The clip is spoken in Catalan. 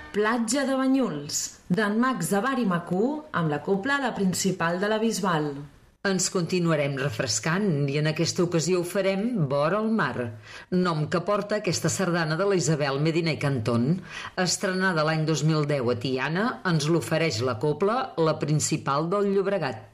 Platja de Banyuls, d'en Max de Bar i Macú, amb la cobla La Principal de la Bisbal. Ens continuarem refrescant i en aquesta ocasió ho farem vora el mar, nom que porta aquesta sardana de la Isabel Medina i Cantón. Estrenada l'any 2010 a Tiana, ens l'ofereix la cobla La Principal del Llobregat.